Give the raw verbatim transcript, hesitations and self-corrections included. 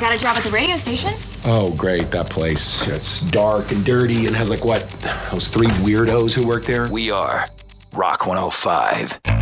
got a job at the radio station. Oh, great, that place. It's dark and dirty and has like what, those three weirdos who work there? We are Rock one oh five.